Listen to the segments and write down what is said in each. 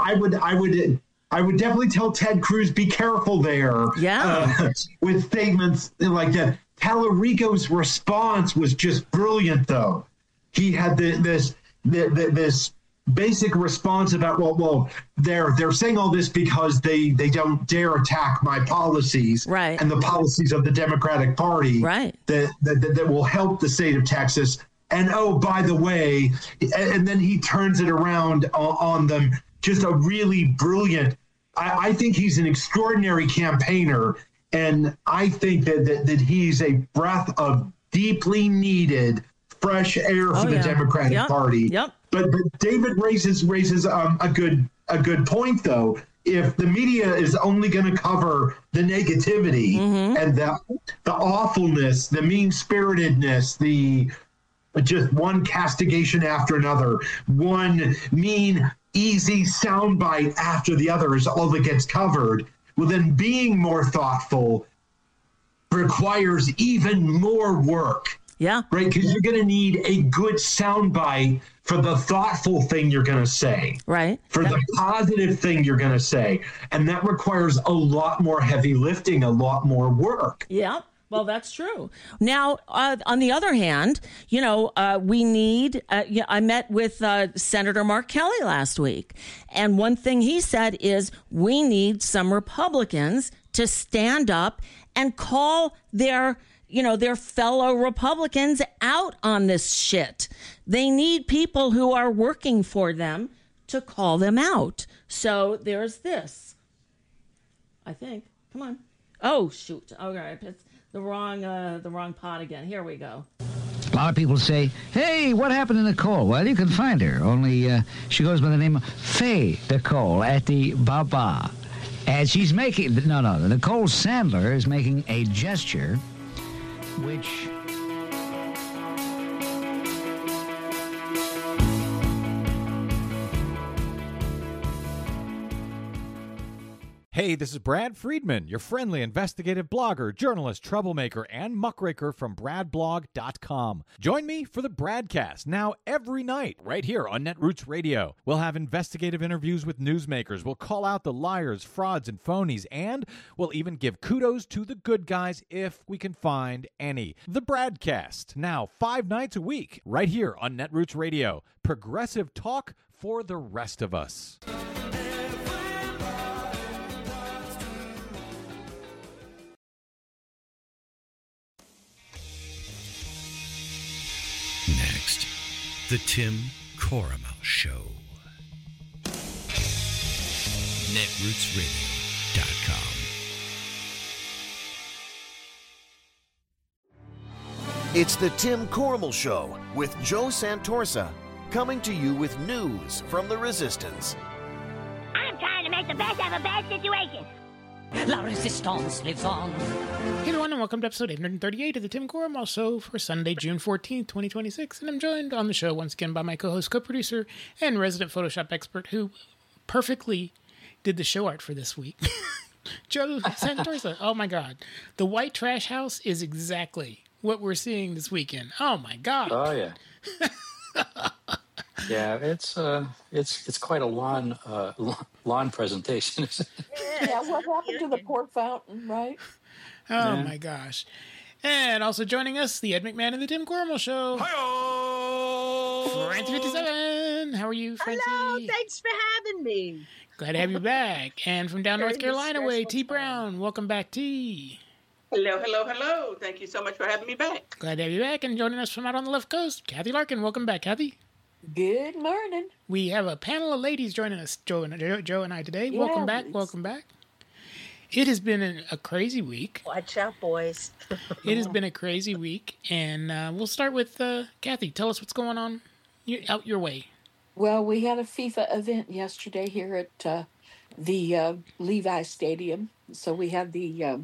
I would definitely tell Ted Cruz, be careful there. Yeah. With statements like that. Tallarico's response was just brilliant, though. He had this basic response about, well, they're saying all this because they don't dare attack my policies, right, and the policies of the Democratic Party, right, that will help the state of Texas. And oh, by the way, and then he turns it around on them. Just a really brilliant. I think he's an extraordinary campaigner, and I think that he's a breath of deeply needed fresh air for the Democratic Party. Yep. But David raises a good point, though. If the media is only going to cover the negativity and the awfulness, the mean-spiritedness, the just one castigation after another, one mean, easy soundbite after the other is all that gets covered, well, then being more thoughtful requires even more work. Yeah. Right? Because you're going to need a good soundbite for the thoughtful thing you're going to say. Right. For the positive thing you're going to say. And that requires a lot more heavy lifting, a lot more work. Yeah. Well, that's true. Now, on the other hand, we need, I met with Senator Mark Kelly last week. And one thing he said is we need some Republicans to stand up and call their fellow Republicans out on this shit. They need people who are working for them to call them out. So there's this, I think. Come on. Oh, shoot. Okay. It's the wrong pot again. Here we go. A lot of people say, hey, what happened to Nicole? Well, you can find her. Only she goes by the name of Faye Nicole at the Baba. And she's making... Nicole Sandler is making a gesture which... Hey, this is Brad Friedman, your friendly investigative blogger, journalist, troublemaker, and muckraker from bradblog.com. Join me for the Bradcast, now every night, right here on Netroots Radio. We'll have investigative interviews with newsmakers, we'll call out the liars, frauds, and phonies, and we'll even give kudos to the good guys if we can find any. The Bradcast, now 5 nights a week, right here on Netroots Radio. Progressive talk for the rest of us. Next, The Tim Corrimal Show. NetrootsRadio.com. It's The Tim Corrimal Show with Joe Santorsa, coming to you with news from the Resistance. I'm trying to make the best of a bad situation. La Resistance lives on. Hey everyone, and welcome to episode 838 of the Tim Corrimal Show for Sunday, June 14th, 2026. And I'm joined on the show once again by my co-host, co-producer, and resident Photoshop expert who perfectly did the show art for this week, Joe Santorsa. Oh my God. The white trash house is exactly what we're seeing this weekend. Oh my God. Oh yeah. Yeah, it's quite a lawn presentation. Yeah, what happened to the pork fountain, right? Oh my gosh. And also joining us, the Ed McMahon of the Tim Corrimal Show. Hi-oh! Francie57. How are you, Francie? Hello, thanks for having me. Glad to have you back. And from down North Carolina way, T. Brown. Welcome back, T. Hello, hello, hello. Thank you so much for having me back. Glad to have you back. And joining us from out on the left coast, Kathy Larkin. Welcome back, Kathy. Good morning. We have a panel of ladies joining us, Joe and I today. Yeah, welcome back. Welcome back. It has been a crazy week. Watch out, boys. It has been a crazy week. And we'll start with Kathy. Tell us what's going on out your way. Well, we had a FIFA event yesterday here at the Levi Stadium. So we had the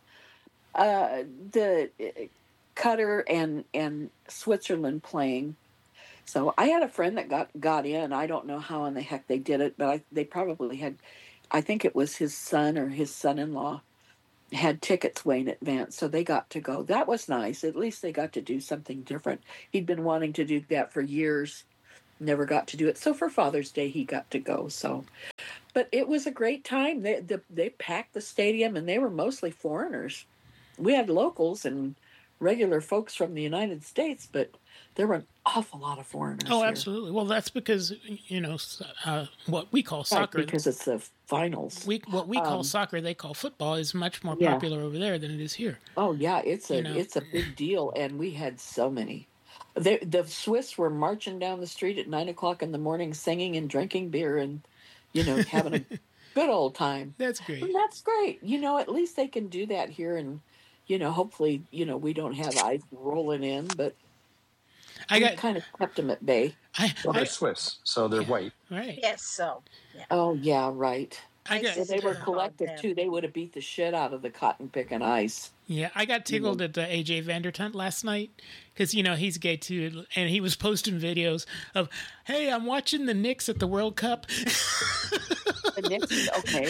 Qatar and Switzerland playing. So I had a friend that got in. I don't know how in the heck they did it, but they probably had, I think it was his son or his son-in-law had tickets way in advance, so they got to go. That was nice. At least they got to do something different. He'd been wanting to do that for years, never got to do it. So for Father's Day, he got to go. So, but it was a great time. They packed the stadium, and they were mostly foreigners. We had locals and regular folks from the United States, but there were an awful lot of foreigners. Oh, here. absolutely. Well, that's because, what we call soccer. Right, because it's the finals. What we call soccer, they call football, is much more Yeah. popular over there than it is here. Oh, yeah, it's a big deal, and we had so many. The Swiss were marching down the street at 9 o'clock in the morning, singing and drinking beer and, having a good old time. That's great. And that's great. At least they can do that here, and, hopefully, we don't have ice rolling in, but we kind of kept them at bay. They're Swiss, so they're white. Right. Yes, so. Yeah. Oh, yeah, right. If they were collective, too, they would have beat the shit out of the cotton picking ice. Yeah, I got tickled at AJ Vandertunt last night because, he's gay too, and he was posting videos of, hey, I'm watching the Knicks at the World Cup. The Knicks,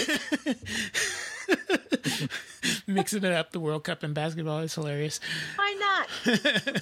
okay. Mixing it up, the World Cup and basketball is hilarious. Why not?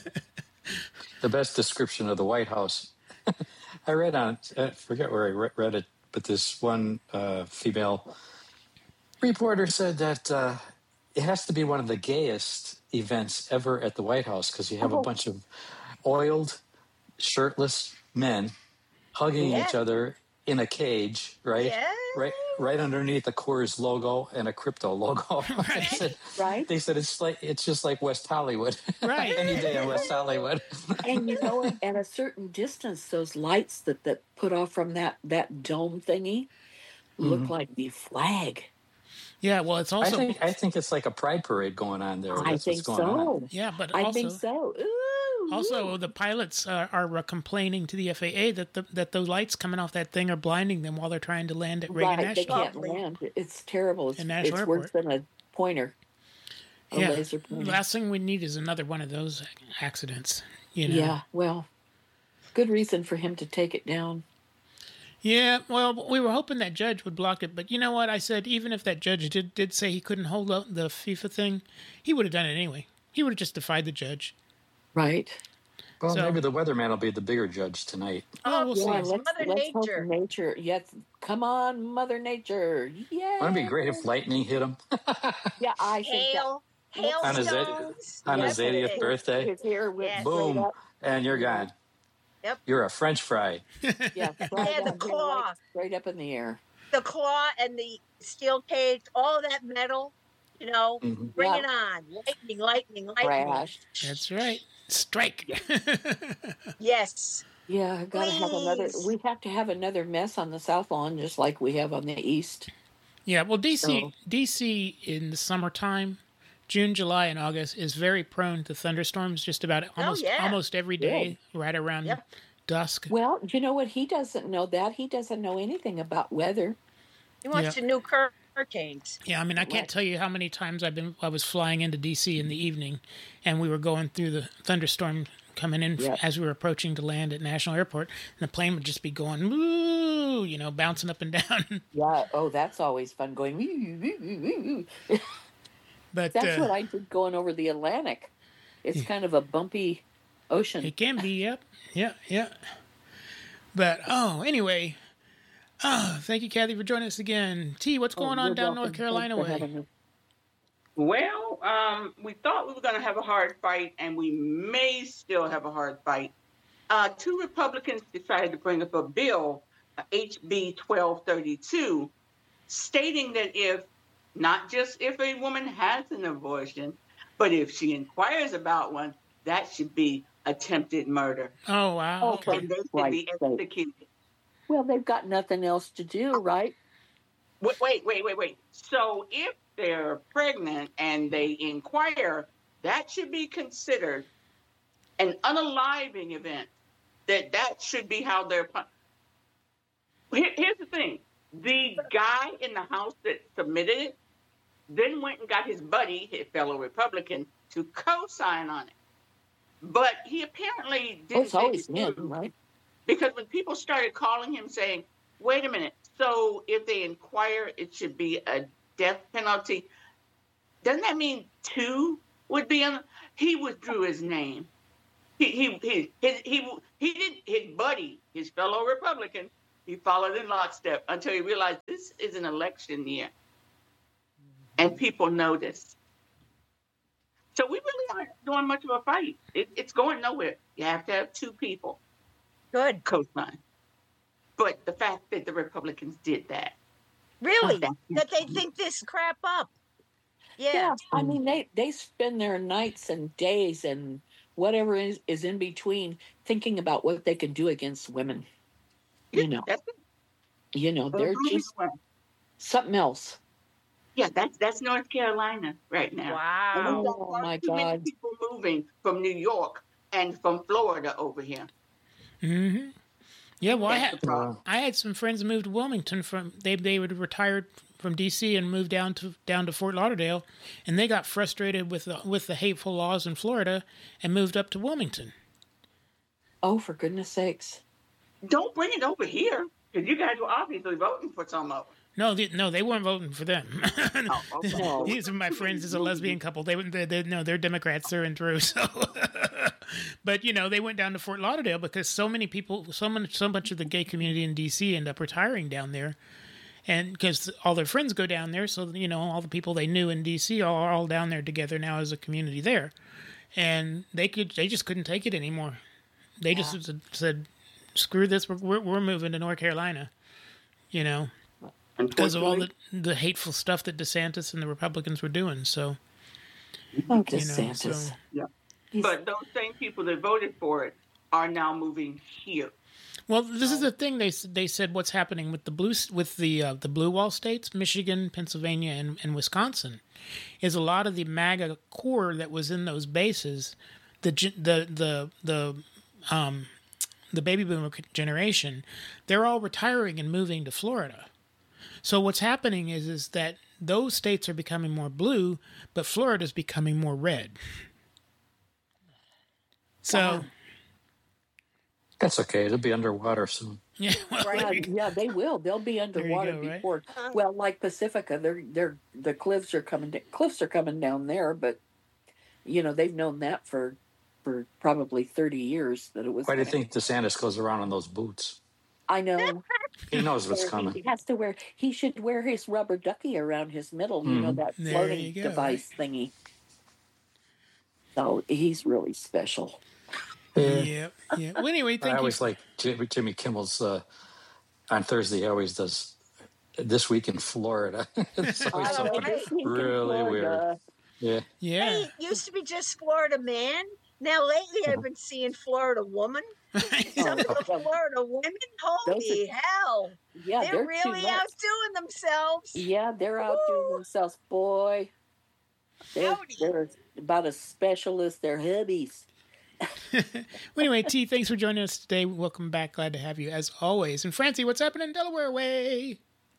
The best description of the White House. I read on, I forget where I read it, but this one female reporter said that it has to be one of the gayest events ever at the White House because you have a bunch of oiled, shirtless men hugging each other in a cage, right? Yeah. Right underneath the Coors logo and a crypto logo. Right. They said it's just like West Hollywood. Right. Any day in West Hollywood. And at a certain distance, those lights that put off from that dome thingy look like the flag. Yeah, well, it's also. I think it's like a pride parade going on there. I think so. Yeah, but I also, think so. Ooh, also, the pilots are complaining to the FAA that those lights coming off that thing are blinding them while they're trying to land at Reagan right, National. they can't land. It's terrible. It's National worse than a pointer. A laser pointer. Last thing we need is another one of those accidents. Yeah, well, good reason for him to take it down. Yeah, well, we were hoping that judge would block it, but you know what? I said even if that judge did say he couldn't hold up the FIFA thing, he would have done it anyway. He would have just defied the judge. Right. Well, maybe the weatherman will be the bigger judge tonight. Oh, we'll see. Mother Nature. Nature. Yes, come on, Mother Nature. Yeah. Wouldn't it be great if lightning hit him? Yeah, I think on his 80th birthday. His hair went boom, straight up. And you're gone. Yep. You're a French fry. Yeah, the claw. Straight up in the air. The claw and the steel cage, all of that metal, bring it on. Lightning. Crash. That's right. Strike. Yes. Yeah, we have to have another mess on the South Lawn just like we have on the East. Yeah, well, DC in the summertime, June, July, and August is very prone to thunderstorms just about almost every day, right around dusk. Well, you know what? He doesn't know that. He doesn't know anything about weather. He wants to know hurricanes. Yeah, I mean, I can't tell you how many times I was flying into DC in the evening, and we were going through the thunderstorm coming in as we were approaching to land at National Airport, and the plane would just be going, woo, bouncing up and down. Yeah. Oh, that's always fun going. But that's what I did going over the Atlantic. It's kind of a bumpy ocean. It can be, yeah. But, anyway. Thank you, Kathy, for joining us again. T, what's going on down North Carolina way? Well, we thought we were going to have a hard fight, and we may still have a hard fight. Two Republicans decided to bring up a bill, HB 1232, stating that not just if a woman has an abortion, but if she inquires about one, that should be attempted murder. Oh, wow. Okay. And they should be executed. Well, they've got nothing else to do, right? Wait. So if they're pregnant and they inquire, that should be considered an unaliving event. That should be how they're... Here's the thing. The guy in the House that submitted it then went and got his buddy, his fellow Republican, to co-sign on it. But he apparently didn't take it through, right? Because when people started calling him saying, wait a minute, so if they inquire, it should be a death penalty. Doesn't that mean two would be on? He withdrew his name. He did his buddy, his fellow Republican. He followed in lockstep until he realized this is an election year, and people notice. So we really aren't doing much of a fight. It's going nowhere. You have to have two people. Good. Co-sign. But the fact that the Republicans did that. Really? That they think this crap up. Yeah. I mean, they spend their nights and days and whatever is in between thinking about what they can do against women. You know. They're just something else. Yeah, that's North Carolina right now. Wow. Oh my too many God. people moving from New York and from Florida over here. Mm-hmm. Yeah, well, That's the problem. I had some friends that moved to Wilmington from they would retired from D.C. and moved down to Fort Lauderdale, and they got frustrated with the hateful laws in Florida and moved up to Wilmington. Oh, for goodness sakes! Don't bring it over here, because you guys were obviously voting for some of them. No, they weren't voting for them. Okay. These are my friends. It's a lesbian couple. They're Democrats. They're in through. So, but they went down to Fort Lauderdale because so many people, so much of the gay community in D.C. end up retiring down there, and because all their friends go down there, so all the people they knew in D.C. are all down there together now as a community there, and they just couldn't take it anymore. They just said, "Screw this. We're moving to North Carolina," Because of all the hateful stuff that DeSantis and the Republicans were doing. So, DeSantis. Yeah. But those same people that voted for it are now moving here. Well, this is the thing. They said what's happening with the blue wall states, Michigan, Pennsylvania, and Wisconsin, is a lot of the MAGA core that was in those bases, the baby boomer generation, they're all retiring and moving to Florida. So what's happening is that those states are becoming more blue, but Florida's becoming more red. So that's okay. It'll be underwater soon. Yeah, yeah, they will. They'll be underwater before. Right? Well, like Pacifica, the cliffs are coming down there, but they've known that for probably 30 years that it was. Why do you think DeSantis goes around in those boots? I know. He knows what's coming. He should wear his rubber ducky around his middle, that floating device thingy. So he's really special. Yeah. Well, anyway, I always like Jimmy Kimmel's on Thursday. He always does This Week in Florida. It's always something really weird. Yeah. Hey, it used to be just Florida man. Now lately, I've been seeing Florida woman. Some of the Florida women, holy hell! Yeah, they're really outdoing themselves. Yeah, they're outdoing themselves, boy. They're about as special as their hubbies. Well, anyway, T, thanks for joining us today. Welcome back. Glad to have you as always. And Francie, what's happening in Delaware way?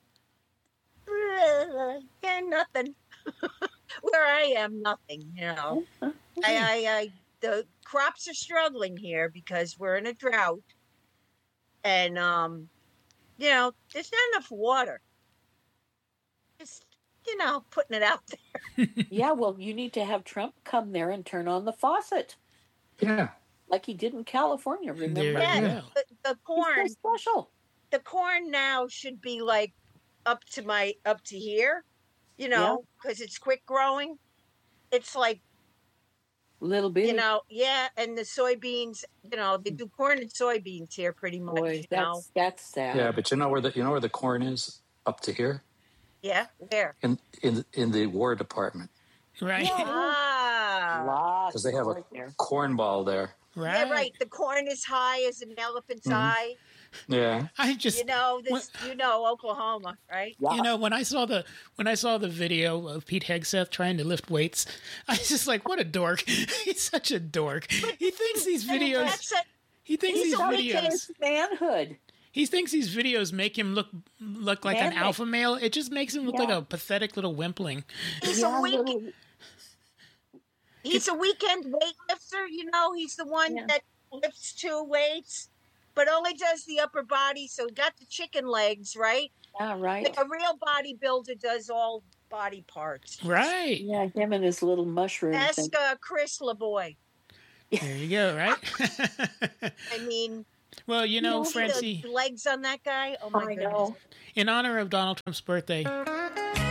Yeah, nothing. Where I am, nothing. The crops are struggling here because we're in a drought, and there's not enough water. Just putting it out there. Yeah, well, you need to have Trump come there and turn on the faucet. Yeah, like he did in California. Remember? Yeah, the corn. He's so special. The corn now should be like up to here, because it's quick growing. It's like. Little bit, and the soybeans, they do corn and soybeans here pretty much. Boy, that's sad. Yeah, but you know where the corn is up to here? Yeah, where? In the War Department. Right. Because they have a corn ball there. Right. Yeah, right. The corn is high as an elephant's eye. Yeah. I just Oklahoma, right? Yeah. When I saw the video of Pete Hegseth trying to lift weights, I was just like, what a dork. He's such a dork. He thinks these videos manhood. He thinks these videos make him look like an alpha male. It just makes him look like a pathetic little wimpling. He's a weekend weightlifter, He's the one that lifts 2 weights. But only does the upper body, so got the chicken legs, right? Yeah, right. Like a real bodybuilder does all body parts. Right. Yeah, him and his little mushroom. Ask Chris LeBoy. There you go, right? I mean, well, you know, Francie, the legs on that guy. Oh my goodness! know. in honor of Donald Trump's birthday,